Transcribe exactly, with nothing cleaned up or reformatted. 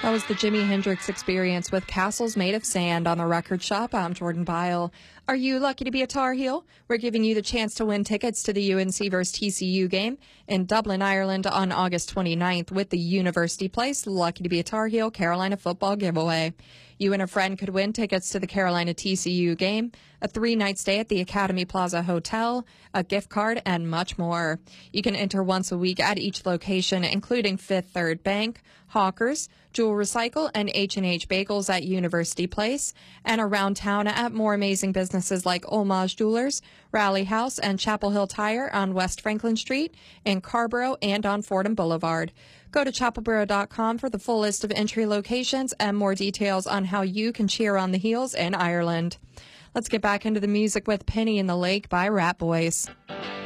That was the Jimi Hendrix Experience with Castles Made of Sand on the Record Shop. I'm Jordan Byle. Are you lucky to be a Tar Heel? We're giving you the chance to win tickets to the U N C versus T C U game in Dublin, Ireland on August twenty-ninth with the University Place Lucky to be a Tar Heel Carolina football giveaway. You and a friend could win tickets to the Carolina T C U game, a three-night stay at the Academy Plaza Hotel, a gift card, and much more. You can enter once a week at each location, including Fifth Third Bank, Hawkers, Jewel Recycle, and H and H Bagels at University Place, and around town at more amazing businesses like Homage Jewelers, Rally House, and Chapel Hill Tire on West Franklin Street, in Carborough, and on Fordham Boulevard. Go to chapelboro dot com for the full list of entry locations and more details on how you can cheer on the Heels in Ireland. Let's get back into the music with Penny in the Lake by Rat Boys.